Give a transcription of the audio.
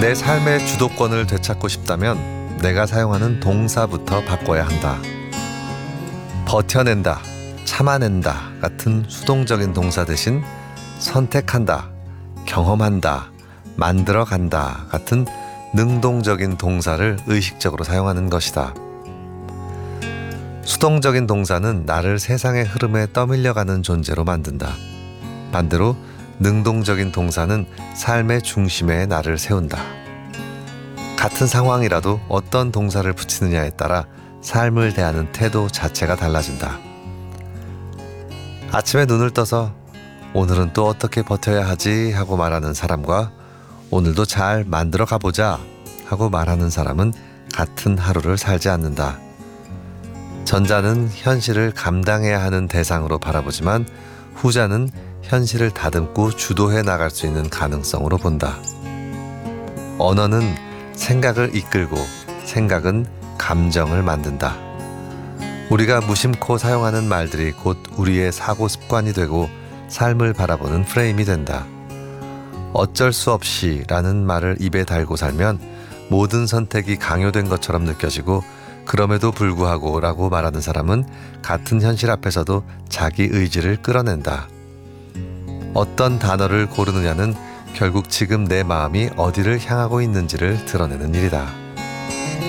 내 삶의 주도권을 되찾고 싶다면 내가 사용하는 동사부터 바꿔야 한다. 버텨낸다, 참아낸다 같은 수동적인 동사 대신 선택한다, 경험한다, 만들어간다 같은 능동적인 동사를 의식적으로 사용하는 것이다. 수동적인 동사는 나를 세상의 흐름에 떠밀려가는 존재로 만든다. 반대로 능동적인 동사는 삶의 중심에 나를 세운다. 같은 상황이라도 어떤 동사를 붙이느냐에 따라 삶을 대하는 태도 자체가 달라진다. 아침에 눈을 떠서 오늘은 또 어떻게 버텨야 하지 하고 말하는 사람과 오늘도 잘 만들어 가보자 하고 말하는 사람은 같은 하루를 살지 않는다. 전자는 현실을 감당해야 하는 대상으로 바라보지만 후자는 현실을 다듬고 주도해 나갈 수 있는 가능성으로 본다. 언어는 생각을 이끌고 생각은 감정을 만든다. 우리가 무심코 사용하는 말들이 곧 우리의 사고 습관이 되고 삶을 바라보는 프레임이 된다. 어쩔 수 없이 라는 말을 입에 달고 살면 모든 선택이 강요된 것처럼 느껴지고 그럼에도 불구하고 라고 말하는 사람은 같은 현실 앞에서도 자기 의지를 끌어낸다. 어떤 단어를 고르느냐는 결국 지금 내 마음이 어디를 향하고 있는지를 드러내는 일이다.